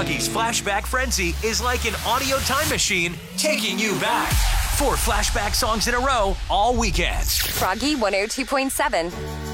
Froggy's Flashback Frenzy is like an audio time machine taking you back. 4 flashback songs in a row all weekend. Froggy 102.7.